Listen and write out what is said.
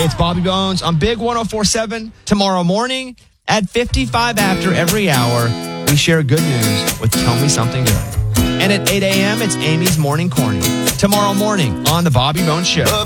it's Bobby Bones on Big 104.7. Tomorrow morning at 55 after every hour, we share good news with Tell Me Something Good. And at 8 a.m., it's Amy's Morning Corny. Tomorrow morning on The Bobby Bones Show.